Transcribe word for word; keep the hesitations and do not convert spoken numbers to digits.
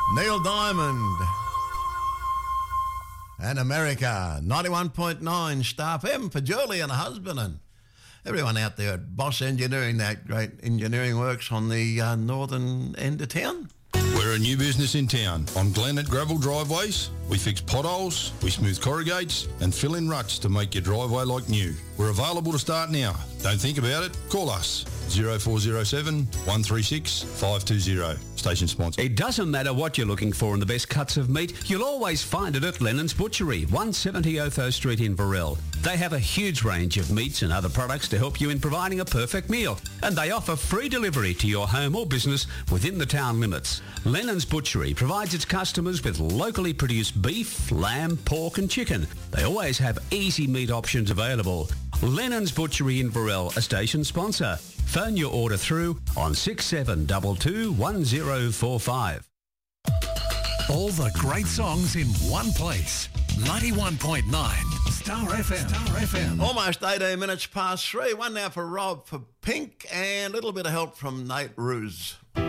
Neil Diamond and America, ninety-one point nine Star F M for Julie and her husband and everyone out there at Boss Engineering, that great engineering works on the uh, northern end of town. We're a new business in town. I'm Glenn at Gravel Driveways. We fix potholes, we smooth corrugates and fill in ruts to make your driveway like new. We're available to start now. Don't think about it. Call us. zero four zero seven, one three six, five two zero. Station sponsor. It doesn't matter what you're looking for in the best cuts of meat, you'll always find it at Lennon's Butchery, one seventy Otho Street in Varel. They have a huge range of meats and other products to help you in providing a perfect meal, and they offer free delivery to your home or business within the town limits. Lennon's Butchery provides its customers with locally produced beef, lamb, pork and chicken. They always have easy meat options available. Lennon's Butchery in Varel, a station sponsor. Phone your order through on six seven two two, one zero four five. All the great songs in one place. ninety-one point nine Star F M. Star F M. Almost eighteen minutes past three. One now for Rob for Pink and a little bit of help from Nate Ruse.